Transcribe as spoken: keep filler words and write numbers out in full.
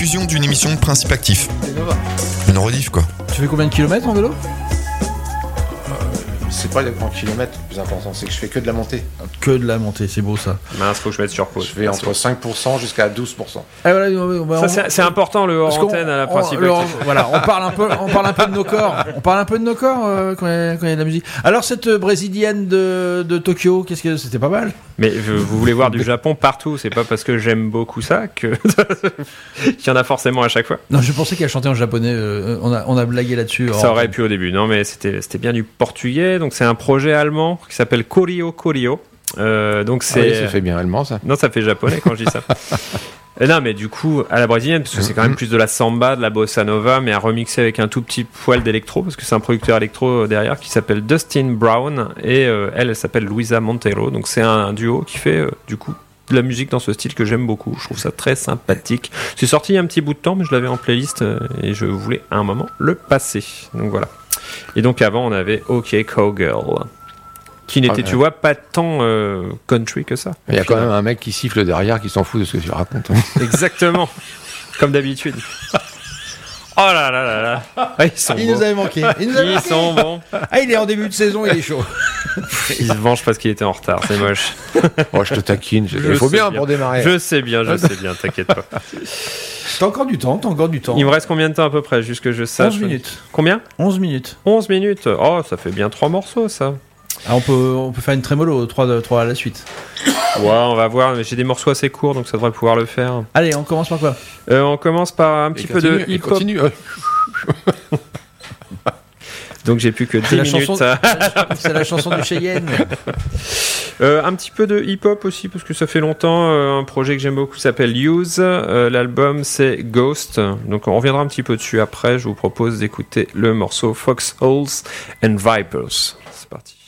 rediffusion d'une émission de Principe Actif. Une rediff, quoi. Tu fais combien de kilomètres en vélo ? C'est pas en kilomètres, le plus important, c'est que je fais que de la montée. Que de la montée, c'est beau ça. Mince, faut que je mette sur pause. Je vais entre cinq pour cent jusqu'à douze pour cent. Ah, voilà, on, on, ça, c'est, c'est important le hors antenne à la Principe on, Actif. on, voilà, on parle un peu, on parle un peu de nos corps. On parle un peu de nos corps euh, quand il y a, quand il y a de la musique. Alors cette brésilienne de, de Tokyo, qu'est-ce que c'était pas mal ? Mais je, vous voulez voir du Japon partout, c'est pas parce que j'aime beaucoup ça que il y en a forcément à chaque fois. Non, je pensais qu'elle chantait en japonais. Euh, on a on a blagué là-dessus. Ça aurait pu au début, non mais c'était c'était bien du portugais. Donc c'est un projet allemand qui s'appelle Corio Corio. Euh, donc c'est. Ah oui, ça fait bien allemand ça. Non, ça fait japonais quand je dis ça. Et non, mais du coup, à la brésilienne, parce que c'est quand même plus de la samba, de la bossa nova, mais à remixer avec un tout petit poil d'électro, parce que c'est un producteur électro derrière qui s'appelle Dustin Brown, et euh, elle, elle s'appelle Luisa Monteiro. Donc c'est un duo qui fait, euh, du coup, de la musique dans ce style que j'aime beaucoup. Je trouve ça très sympathique. C'est sorti il y a un petit bout de temps, mais je l'avais en playlist, euh, et je voulais à un moment le passer. Donc voilà. Et donc avant, on avait OK Cowgirl. Qui n'était, ah, ouais. tu vois, pas tant euh, country que ça. Il y a quand même un mec qui siffle derrière qui s'en fout de ce que tu racontes. Exactement, comme d'habitude. Oh là là là là. Ah, ils sont il bons. nous avait manqué. Il nous avait ils manqué. sont bons. Ah, il est en début de saison, il est chaud. Il se venge parce qu'il était en retard, c'est moche. Oh, je te taquine. Je... Je Il faut bien, bien pour démarrer. Je sais bien, je sais bien, t'inquiète pas. T'as encore du temps, t'as encore du temps. Il me reste combien de temps à peu près, juste que je sache. onze minutes. Combien ? onze minutes. onze minutes. Oh, ça fait bien trois morceaux, ça. Ah, on peut, on peut faire une trémolo, trois, trois à la suite. Ouais, on va voir. J'ai des morceaux assez courts, donc ça devrait pouvoir le faire. Allez, on commence par quoi ? euh, On commence par un petit et peu continue, de hip-hop. Continue. Donc j'ai plus que dix c'est la minutes. chanson, Ça. C'est la chanson du Cheyenne. Euh, un petit peu de hip-hop aussi, parce que ça fait longtemps. Euh, un projet que j'aime beaucoup s'appelle Use. Euh, l'album c'est Ghost. Donc on reviendra un petit peu dessus après. Je vous propose d'écouter le morceau Foxholes and Vipers. C'est parti.